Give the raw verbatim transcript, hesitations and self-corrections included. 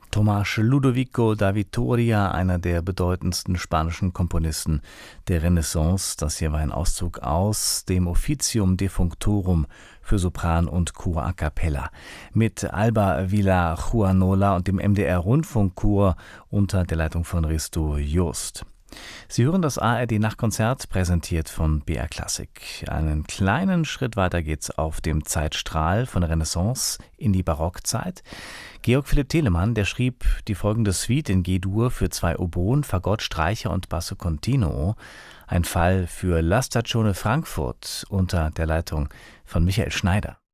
Tomás Ludovico da Vittoria, einer der bedeutendsten spanischen Komponisten der Renaissance. Das hier war ein Auszug aus dem Officium Defunctorum für Sopran und Chor a cappella mit Alba Villajuanola und dem M D R-Rundfunkchor unter der Leitung von Risto Just. Sie hören das A R D-Nachtkonzert, präsentiert von B R Klassik. Einen kleinen Schritt weiter geht's auf dem Zeitstrahl von der Renaissance in die Barockzeit. Georg Philipp Telemann, der schrieb die folgende Suite in G-Dur für zwei Oboen, Fagott, Streicher und Basso Continuo. Ein Fall für La Stagione Frankfurt unter der Leitung von Michael Schneider.